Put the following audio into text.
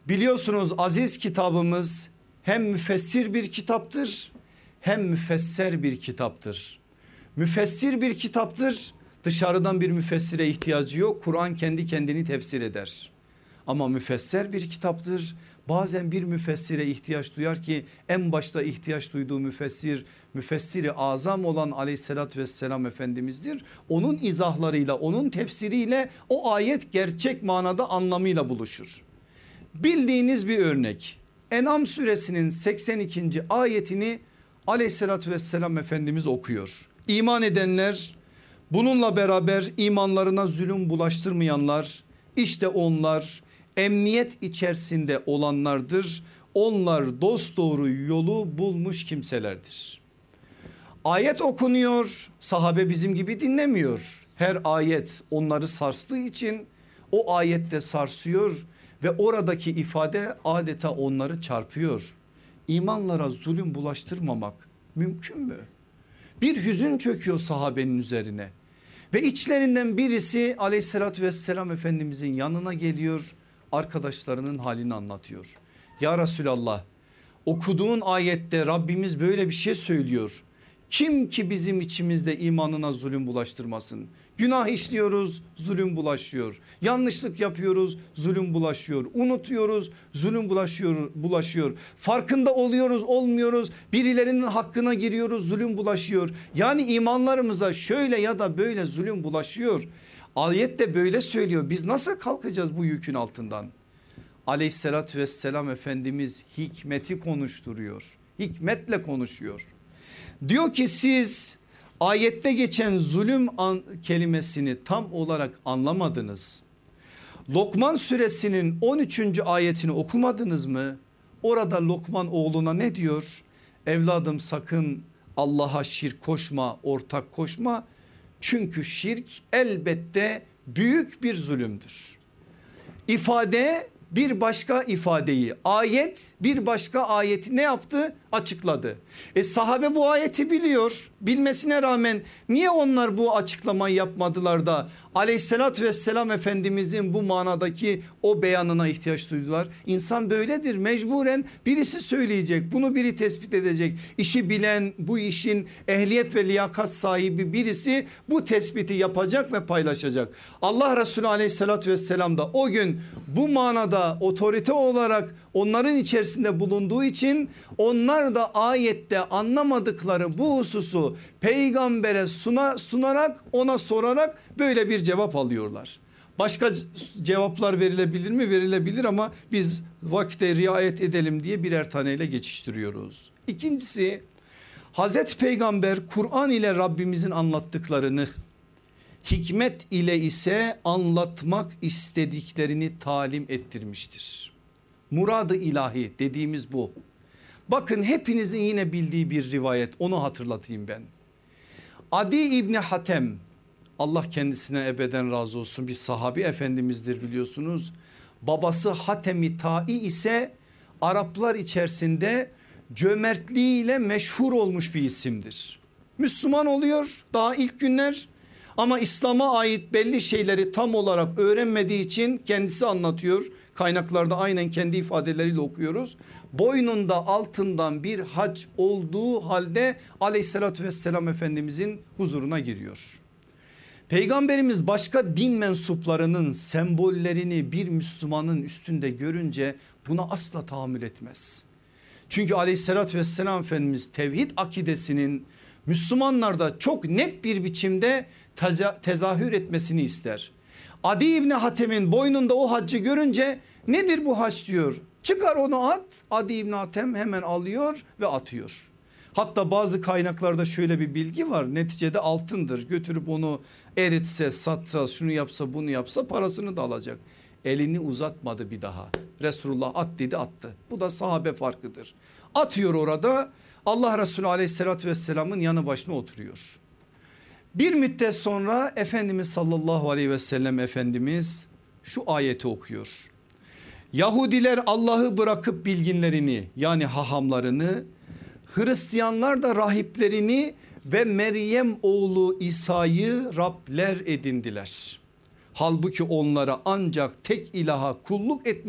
Biliyorsunuz aziz kitabımız hem müfessir bir kitaptır hem müfesser bir kitaptır. Müfessir bir kitaptır, dışarıdan bir müfessire ihtiyacı yok. Kur'an kendi kendini tefsir eder. Ama müfesser bir kitaptır. Bazen bir müfessire ihtiyaç duyar ki en başta ihtiyaç duyduğu müfessir, müfessiri azam olan aleyhissalatü vesselam Efendimiz'dir. Onun izahlarıyla, onun tefsiriyle o ayet gerçek manada anlamıyla buluşur. Bildiğiniz bir örnek, En'am suresinin 82. ayetini aleyhissalatü vesselam Efendimiz okuyor. İman edenler, bununla beraber imanlarına zulüm bulaştırmayanlar, işte onlar emniyet içerisinde olanlardır. Onlar dosdoğru yolu bulmuş kimselerdir. Ayet okunuyor, sahabe bizim gibi dinlemiyor. Her ayet onları sarstığı için o ayette sarsıyor ve oradaki ifade adeta onları çarpıyor. İmanlara zulüm bulaştırmamak mümkün mü? Bir hüzün çöküyor sahabenin üzerine ve içlerinden birisi aleyhissalatü vesselam Efendimizin yanına geliyor, arkadaşlarının halini anlatıyor. Ya Resulallah, okuduğun ayette Rabbimiz böyle bir şey söylüyor. Kim ki bizim içimizde imanına zulüm bulaştırmasın? Günah işliyoruz, zulüm bulaşıyor. Yanlışlık yapıyoruz, zulüm bulaşıyor. Unutuyoruz, zulüm bulaşıyor. Farkında oluyoruz, olmuyoruz. Birilerinin hakkına giriyoruz, zulüm bulaşıyor. Yani imanlarımıza şöyle ya da böyle zulüm bulaşıyor. Ayet de böyle söylüyor. Biz nasıl kalkacağız bu yükün altından? Aleyhissalatü vesselam Efendimiz hikmeti konuşturuyor. Hikmetle konuşuyor. Diyor ki siz ayette geçen zulüm kelimesini tam olarak anlamadınız. Lokman suresinin 13. ayetini okumadınız mı? Orada Lokman oğluna ne diyor? Evladım sakın Allah'a şirk koşma, ortak koşma. Çünkü şirk elbette büyük bir zulümdür. İfade bir başka ifadeyi, ayet bir başka ayeti ne yaptı? Açıkladı. Sahabe bu ayeti biliyor. Bilmesine rağmen niye onlar bu açıklamayı yapmadılar da aleyhissalatü vesselam Efendimizin bu manadaki o beyanına ihtiyaç duydular? İnsan böyledir, mecburen birisi söyleyecek, bunu biri tespit edecek. İşi bilen, bu işin ehliyet ve liyakat sahibi birisi bu tespiti yapacak ve paylaşacak. Allah Resulü aleyhissalatü vesselam da o gün bu manada otorite olarak onların içerisinde bulunduğu için onlar da ayette anlamadıkları bu hususu peygambere sunarak, ona sorarak böyle bir cevap alıyorlar. Başka cevaplar verilebilir mi? Verilebilir ama biz vakte riayet edelim diye birer taneyle geçiştiriyoruz. İkincisi, Hazreti Peygamber Kur'an ile Rabbimizin anlattıklarını, hikmet ile ise anlatmak istediklerini talim ettirmiştir. Murad-ı ilahi dediğimiz bu. Bakın hepinizin yine bildiği bir rivayet, onu hatırlatayım ben. Adi İbni Hatem, Allah kendisine ebeden razı olsun, bir sahabi efendimizdir biliyorsunuz. Babası Hatem-i Ta'i ise Araplar içerisinde cömertliğiyle meşhur olmuş bir isimdir. Müslüman oluyor daha ilk günler ama İslam'a ait belli şeyleri tam olarak öğrenmediği için kendisi anlatıyor. Kaynaklarda aynen kendi ifadeleriyle okuyoruz. Boynunda altından bir haç olduğu halde aleyhissalatü vesselam Efendimizin huzuruna giriyor. Peygamberimiz başka din mensuplarının sembollerini bir Müslümanın üstünde görünce buna asla tahammül etmez. Çünkü aleyhissalatü vesselam Efendimiz tevhid akidesinin Müslümanlarda çok net bir biçimde tezahür etmesini ister. Adi İbni Hatem'in boynunda o haccı görünce nedir bu hac diyor. Çıkar onu at. Adi İbni Hatem hemen alıyor ve atıyor. Hatta bazı kaynaklarda şöyle bir bilgi var, neticede altındır, götürüp onu eritse, satsa, şunu yapsa, bunu yapsa parasını da alacak. Elini uzatmadı bir daha. Resulullah at dedi, attı. Bu da sahabe farkıdır. Atıyor orada, Allah Resulü aleyhissalatü vesselamın yanı başına oturuyor. Bir müddet sonra Efendimiz sallallahu aleyhi ve sellem Efendimiz şu ayeti okuyor. Yahudiler Allah'ı bırakıp bilginlerini, yani hahamlarını, Hristiyanlar da rahiplerini ve Meryem oğlu İsa'yı Rabler edindiler. Halbuki onlara ancak tek ilaha kulluk etmek